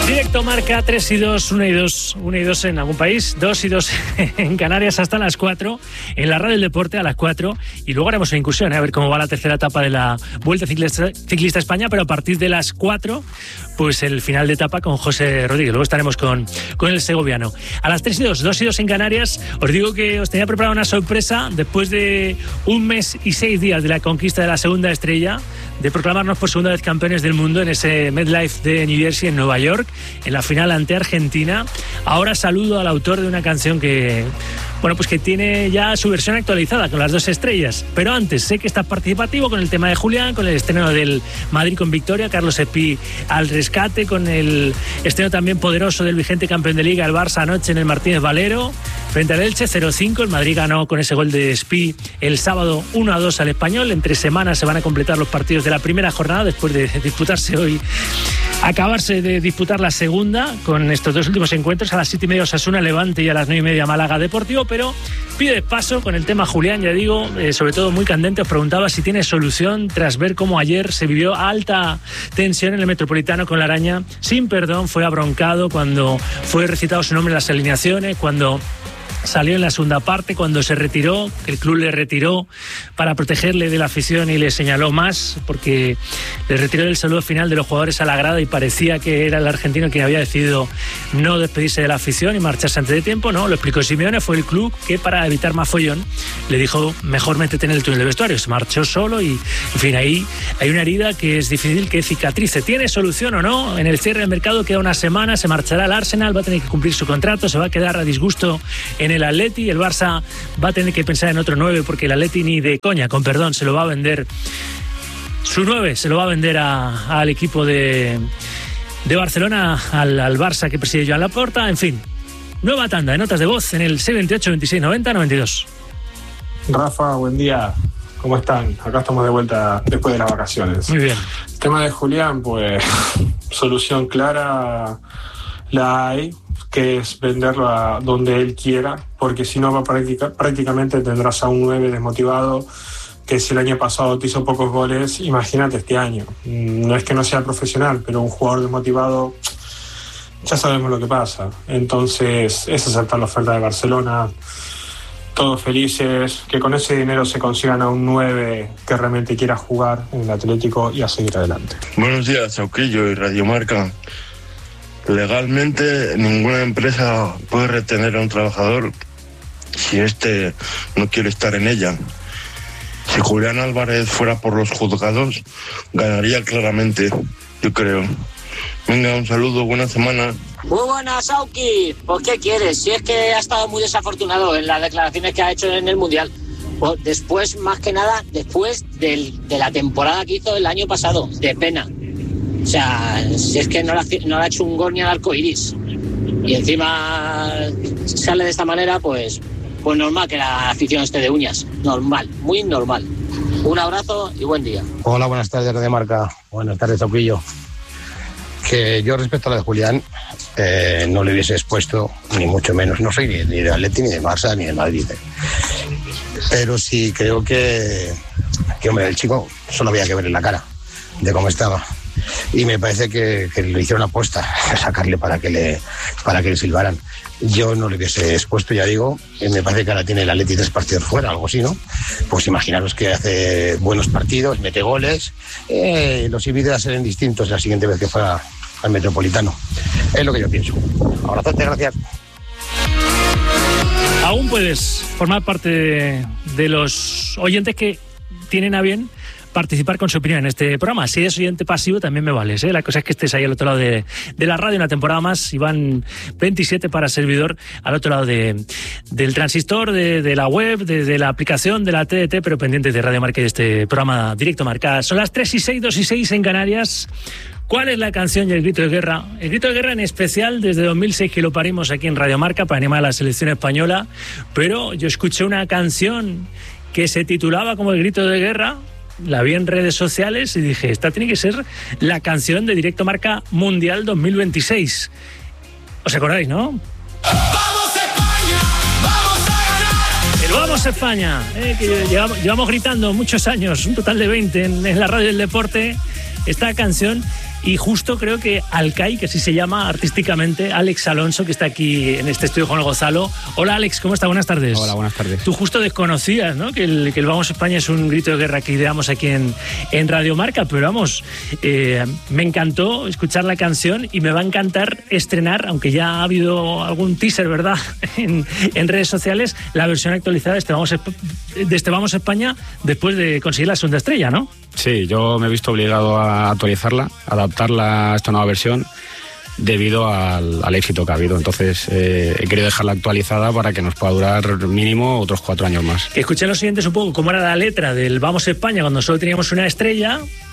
Directo Marca 3 y 2, 1 y 2, 1 y 2 en algún país, 2 y 2 en Canarias hasta las 4, en la Radio del Deporte a las 4 y luego haremos una incursión, a ver cómo va la tercera etapa de la Vuelta Ciclista España, pero a partir de las 4 pues el final de etapa con José Rodríguez, luego estaremos con el segoviano. A las 3 y 2, 2 y 2 en Canarias, os digo que os tenía preparada una sorpresa después de un mes y 6 días de la conquista de la segunda estrella, de proclamarnos por segunda vez campeones del mundo en ese MetLife de New Jersey en Nueva York, en la final ante Argentina. Ahora saludo al autor de una canción que, bueno, pues que tiene ya su versión actualizada con las 2 estrellas. Pero antes, sé que estás participativo con el tema de Julián, con el estreno del Madrid con victoria, Carlos Espí al rescate, con el estreno también poderoso del vigente campeón de Liga, el Barça anoche en el Martínez Valero, frente al Elche 0-5. El Madrid ganó con ese gol de Espí el sábado 1-2 al Español. Entre semanas se van a completar los partidos de la primera jornada después de disputarse hoy, acabarse de disputar la segunda con estos dos últimos encuentros. A las 7:30 Osasuna Levante y a las 9:30 Málaga Deportivo, pero pide paso con el tema Julián, ya digo, sobre todo muy candente. Os preguntaba si tiene solución tras ver cómo ayer se vivió alta tensión en el Metropolitano con la araña. Sin perdón, fue abroncado cuando fue recitado su nombre en las alineaciones, cuando salió en la segunda parte, cuando se retiró, que el club le retiró para protegerle de la afición y le señaló más, porque le retiró el saludo final de los jugadores a la grada y parecía que era el argentino quien había decidido no despedirse de la afición y marcharse antes de tiempo. No, lo explicó Simeone, fue el club que para evitar más follón le dijo mejor métete en el túnel de vestuario. Se marchó solo y, en fin, ahí hay una herida que es difícil que cicatrice. ¿Tiene solución o no? En el cierre del mercado queda una semana, se marchará al Arsenal, va a tener que cumplir su contrato, se va a quedar a disgusto en el Atleti. El Barça va a tener que pensar en otro 9 porque el Atleti ni de coña, con perdón, se lo va a vender. Su 9 se lo va a vender al equipo de Barcelona, al Barça que preside Joan Laporta. En fin, nueva tanda de notas de voz en el 628 26 90 92. Rafa, buen día. ¿Cómo están? Acá estamos de vuelta después de las vacaciones. Muy bien. El tema de Julián, pues solución clara la hay, que es venderlo a donde él quiera, porque si no va prácticamente tendrás a un 9 desmotivado, que si el año pasado te hizo pocos goles, imagínate este año. No es que no sea profesional, pero un jugador desmotivado, ya sabemos lo que pasa. Entonces es aceptar la oferta de Barcelona, todos felices, que con ese dinero se consigan a un 9 que realmente quiera jugar en el Atlético y a seguir adelante. Buenos días, Sauquillo y Radio Marca. Legalmente ninguna empresa puede retener a un trabajador si éste no quiere estar en ella. Si Julián Álvarez fuera por los juzgados, ganaría claramente, yo creo. Venga, un saludo, buena semana. Muy buenas, Sauki. Pues ¿qué quieres? Si es que ha estado muy desafortunado en las declaraciones que ha hecho en el Mundial. Pues después, más que nada, después de la temporada que hizo el año pasado, de pena. O sea, si es que no le ha hecho un gol ni al arco iris. Y encima sale de esta manera, pues normal que la afición esté de uñas. Normal, muy normal. Un abrazo y buen día. Hola, buenas tardes, Radio Marca. Buenas tardes, Sauquillo. Que yo respecto a la de Julián, no le hubiese expuesto, ni mucho menos. No soy ni de Atleti, ni de Barça, ni de Madrid. Pero sí creo que hombre, el chico solo había que ver en la cara de cómo estaba. Y me parece que le hicieron apuesta a sacarle para que le silbaran. Yo no le hubiese expuesto, ya digo, me parece que ahora tiene el Atleti 3 partidos fuera, algo así, ¿no? Pues imaginaros que hace buenos partidos, mete goles, los vídeos serán distintos la siguiente vez que fuera al Metropolitano. Es lo que yo pienso. Abrazote, gracias. Aún puedes formar parte de los oyentes que tienen a bien participar con su opinión en este programa. Si eres oyente pasivo también me vales, ¿eh? La cosa es que estés ahí al otro lado de la radio una temporada más y van 27 para servidor al otro lado del transistor, de la web, de la aplicación, de la TDT, pero pendientes de Radio Marca y de este programa Directo Marca. Son las 3 y 6, 2 y 6 en Canarias. ¿Cuál es la canción y el grito de guerra? El grito de guerra en especial desde 2006 que lo parimos aquí en Radio Marca para animar a la selección española, pero yo escuché una canción que se titulaba como el grito de guerra, la vi en redes sociales y dije, esta tiene que ser la canción de Directo Marca Mundial 2026. ¿Os acordáis, no? ¡Vamos España! ¡Vamos a ganar! El ¡Vamos España! Que llevamos gritando muchos años, un total de 20 en la radio del deporte, esta canción y justo creo que Alcai, que así se llama artísticamente, Alex Alonso, que está aquí en este estudio con el Gonzalo. Hola Alex, ¿cómo está? Buenas tardes. Hola, buenas tardes. Tú justo desconocías, ¿no?, que el Vamos España es un grito de guerra que ideamos aquí en Radio Marca, pero vamos, me encantó escuchar la canción y me va a encantar estrenar, aunque ya ha habido algún teaser, ¿verdad?, en redes sociales, la versión actualizada de este Vamos España después de conseguir la segunda estrella, ¿no? Sí, yo me he visto obligado a actualizarla, adaptarla a esta nueva versión debido al éxito que ha habido. Entonces he querido dejarla actualizada para que nos pueda durar mínimo otros 4 años más. Que escuchen los siguientes un poco cómo era la letra del Vamos España cuando solo teníamos una estrella